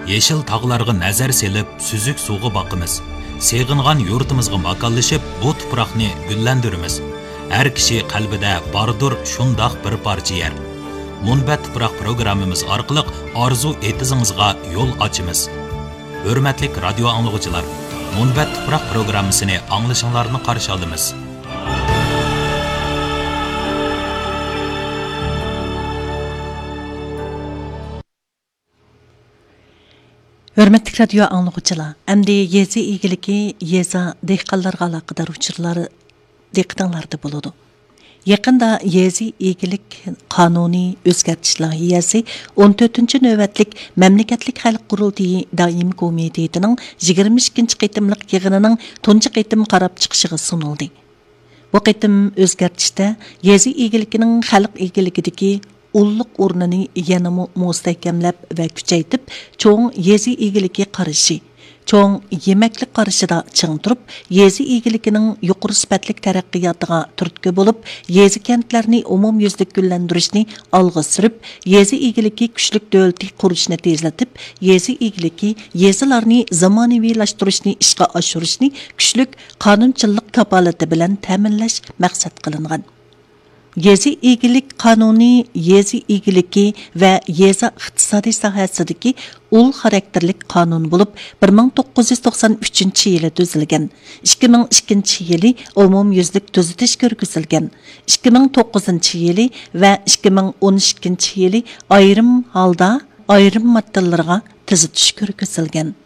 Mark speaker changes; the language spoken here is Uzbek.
Speaker 1: Yeşil tağlarga nazar selip, süzük suğu bakımız. Seğingan yurtumuzga makallaşıp, bu tuproqni güllendirimiz. Her kişi qalbida bardır şundaq bir parça yer. Munbat tuproq programmamiz orqali arzu etizingizga yo'l ochamiz. Hurmatli radio anglag'uchilar, Munbat tuproq programmasini anglashinglarni qarshi olamiz.
Speaker 2: Hörmətli radio anlıqçılar, əmdi yezi ilgiliki yeza dehqanlarga aloqador uchurlar diqqətinizdə buludu. Yaqında yezi ilgilik qanuni özgərtish layihəsi 14-cü növbətlik Məmləkətlik Xalq Qurultayı Daimi Komitetining 22-ci qitimliq yig'inining tunji qitim qarab chiqishiga sunuldi. Bu qitim özgərtishdə yezi ilgilikining xalq ilgilikidagi ulluq o'rnini yanamı mustahkamlab va kuchaytib, cho'ng yezi egiligi qarashi, cho'ng yemaklik qarashida ching turib, yezi egiligining yuqori sifatli taraqqiyotiga turtki bo'lib, yezi kentlarni umumyuzlik gullantirishni olg'a surib, yezi egiligi kuchlik davlat qurishni tezlatib, yezi egiligi yezilarni zamonaviylashtirishni ishga oshirishni kuchlik qonunchilik kapolati bilan ta'minlash maqsad qilingan. Yezi egilik qanuni yezi egiligi va yeza iqtisodiy sohasidagi ul xarakterlik qonun bo'lib 1993-yili tuzilgan. 2002-yili umumyuzlik tuzitish ko'rgazilgan. 2009-yili va 2012-yili ayrim holda ayrim moddalarga tuzitish ko'rgazilgan.